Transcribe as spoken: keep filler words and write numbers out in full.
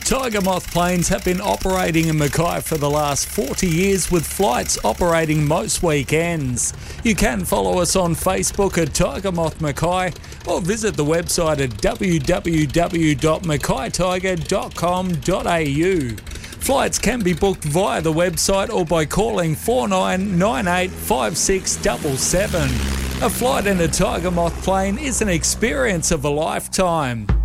Tiger Moth planes have been operating in Mackay for the last forty years, with flights operating most weekends. You can follow us on Facebook at Tiger Moth Mackay or visit the website at w w w dot mackay tiger dot com dot a u. Flights can be booked via the website or by calling four nine nine eight five six seven seven. A flight in a Tiger Moth plane is an experience of a lifetime.